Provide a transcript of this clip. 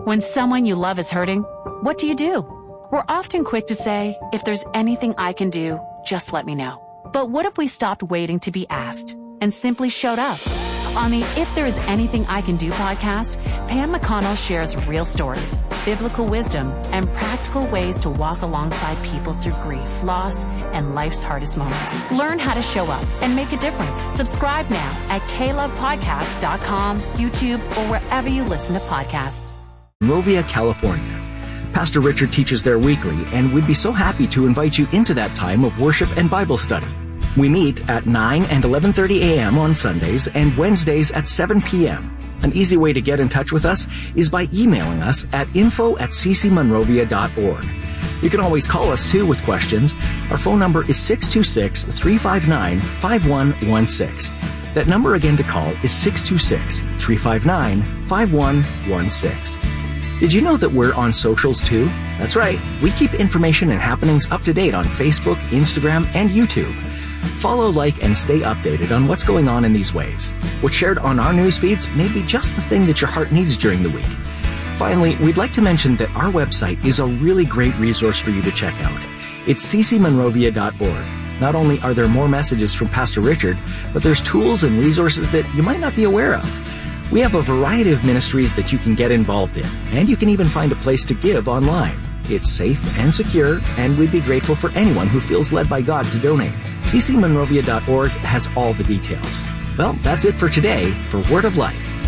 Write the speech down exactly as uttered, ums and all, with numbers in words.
When someone you love is hurting, what do you do? We're often quick to say, if there's anything I can do, just let me know. But what if we stopped waiting to be asked and simply showed up? On the If There Is Anything I Can Do podcast, Pam McConnell shares real stories, biblical wisdom, and practical ways to walk alongside people through grief, loss, and life's hardest moments. Learn how to show up and make a difference. Subscribe now at k love podcast dot com, YouTube, or wherever you listen to podcasts. Monrovia, California. Pastor Richard teaches there weekly, and we'd be so happy to invite you into that time of worship and Bible study. We meet at nine and eleven thirty a.m. on Sundays and Wednesdays at seven p.m. An easy way to get in touch with us is by emailing us at info at c c monrovia dot org. You can always call us, too, with questions. Our phone number is six two six, three five nine, five one one six. That number again to call is six two six, three five nine, five one one six. Did you know that we're on socials, too? That's right. We keep information and happenings up to date on Facebook, Instagram, and YouTube. Follow, like, and stay updated on what's going on in these ways. What's shared on our news feeds may be just the thing that your heart needs during the week. Finally, we'd like to mention that our website is a really great resource for you to check out. It's c c monrovia dot org. Not only are there more messages from Pastor Richard, but there's tools and resources that you might not be aware of. We have a variety of ministries that you can get involved in, and you can even find a place to give online. It's safe and secure, and we'd be grateful for anyone who feels led by God to donate. c c monrovia dot org has all the details. Well, that's it for today for Word of Life.